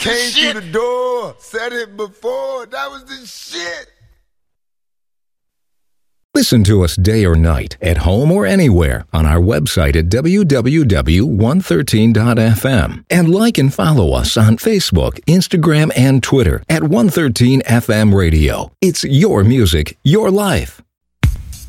the Came shit. through the door, said it before. That was the shit. Listen to us day or night, at home or anywhere, on our website at www.113.fm. And like and follow us on Facebook, Instagram, and Twitter at 113FM Radio. It's your music, your life.